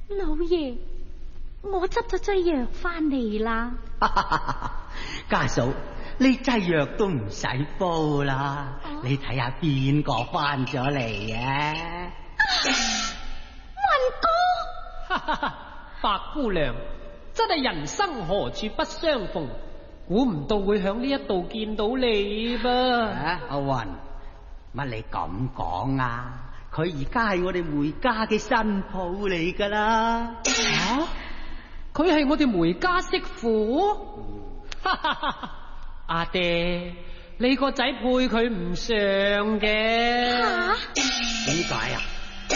老爺，我執咗劑藥翻嚟啦。 家嫂，呢劑藥都唔使煲啦，你睇下邊個翻咗嚟啊？ 文哥， 白姑娘，真係人生何處不相逢，估唔到會響呢一度見到你噃。 阿雲，乜你咁講啊？佢而家係我哋梅家嘅新抱嚟噶啦。 佢係我哋梅家媳婦。阿爹，你個仔配佢唔上嘅。 點解啊？